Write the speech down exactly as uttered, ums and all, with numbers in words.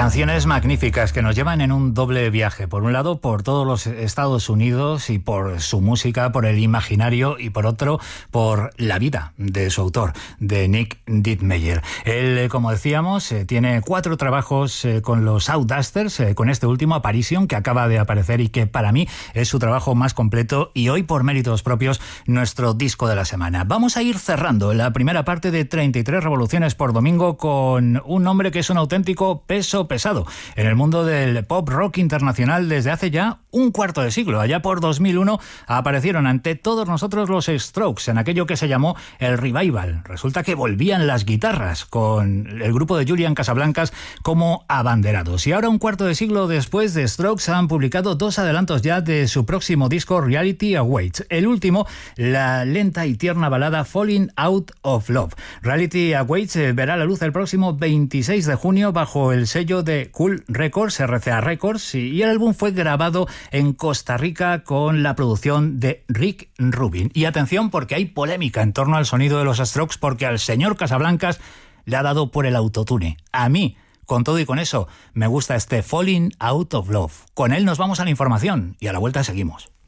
Canciones magníficas que nos llevan en un doble viaje. Por un lado, por todos los Estados Unidos y por su música, por el imaginario, y por otro, por la vida de su autor, de Nick Deadmeyer. Él, como decíamos, tiene cuatro trabajos con los Outdusters, con este último, Apparition, que acaba de aparecer y que para mí es su trabajo más completo y hoy, por méritos propios, nuestro disco de la semana. Vamos a ir cerrando la primera parte de treinta y tres revoluciones por domingo con un hombre que es un auténtico peso pesado en el mundo del pop rock internacional desde hace ya un cuarto de siglo. Allá por dos mil uno aparecieron ante todos nosotros los Strokes en aquello que se llamó el Revival. Resulta que volvían las guitarras con el grupo de Julian Casablancas como abanderados. Y ahora, un cuarto de siglo después, de Strokes han publicado dos adelantos ya de su próximo disco, Reality Awaits. El último, la lenta y tierna balada Falling Out of Love. Reality Awaits verá la luz el próximo veintiséis de junio bajo el sello de Cool Records, R C A Records, y el álbum fue grabado en Costa Rica con la producción de Rick Rubin. Y atención, porque hay polémica en torno al sonido de los Strokes, porque al señor Casablancas le ha dado por el autotune. A mí, con todo y con eso, me gusta este Falling Out of Love. Con él nos vamos a la información y a la vuelta seguimos.